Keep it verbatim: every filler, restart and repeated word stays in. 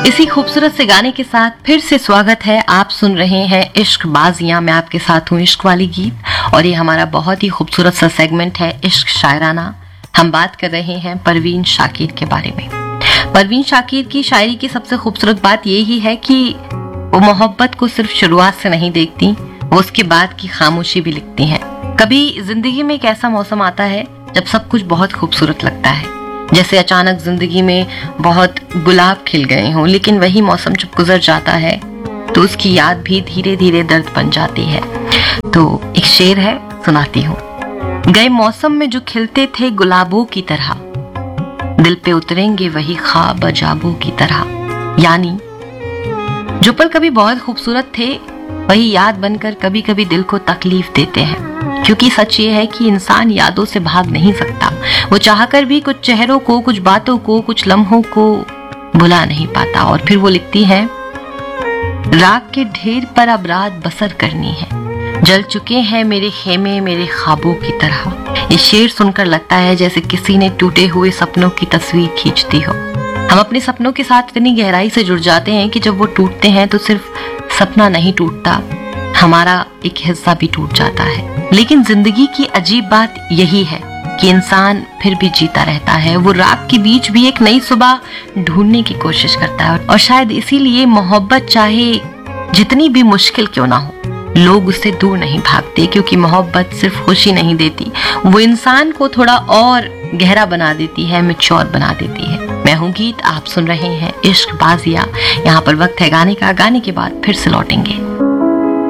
इसी खूबसूरत से गाने के साथ फिर से स्वागत है। आप सुन रहे हैं इश्क बाजियां। मैं आपके साथ हूँ इश्क वाली गीत और ये हमारा बहुत ही खूबसूरत सा सेगमेंट है इश्क शायराना। हम बात कर रहे हैं परवीन शाकिर के बारे में। परवीन शाकिर की शायरी की सबसे खूबसूरत बात ये ही है कि वो मोहब्बत को सिर्फ शुरुआत से नहीं देखती, वो उसके बाद की खामोशी भी लिखती हैं। कभी जिंदगी में एक ऐसा मौसम आता है जब सब कुछ बहुत खूबसूरत लगता है, जैसे अचानक जिंदगी में बहुत गुलाब खिल गए हों, लेकिन वही मौसम जब गुजर जाता है तो उसकी याद भी धीरे धीरे दर्द बन जाती है। तो एक शेर है, सुनाती हूँ। गए मौसम में जो खिलते थे गुलाबों की तरह, दिल पे उतरेंगे वही ख्वाब अजाबों की तरह। यानी जो पल कभी बहुत खूबसूरत थे वही याद बनकर कभी कभी दिल को तकलीफ देते हैं, क्योंकि सच ये है कि इंसान यादों से भाग नहीं सकता। वो चाहकर भी कुछ चेहरों को, कुछ बातों को, कुछ लम्हों को भुला नहीं पाता। और फिर वो लिखती है, राख के ढेर पर अब रात बसर करनी है, जल चुके हैं मेरे खेमे मेरे ख्वाबों की तरह। ये शेर सुनकर लगता है जैसे किसी ने टूटे हुए सपनों की तस्वीर खींचती हो। हम अपने सपनों के साथ इतनी गहराई से जुड़ जाते हैं कि जब वो टूटते हैं तो सिर्फ सपना नहीं टूटता, हमारा एक हिस्सा भी टूट जाता है। लेकिन जिंदगी की अजीब बात यही है कि इंसान फिर भी जीता रहता है। वो रात के बीच भी एक नई सुबह ढूंढने की कोशिश करता है और शायद इसीलिए मोहब्बत चाहे जितनी भी मुश्किल क्यों ना हो, लोग उससे दूर नहीं भागते, क्योंकि मोहब्बत सिर्फ खुशी नहीं देती, वो इंसान को थोड़ा और गहरा बना देती है, मैच्योर बना देती है। मैं हूँ गीत, आप सुन रहे हैं इश्क बाजियां। यहाँ पर वक्त है गाने का, गाने के बाद फिर से लौटेंगे।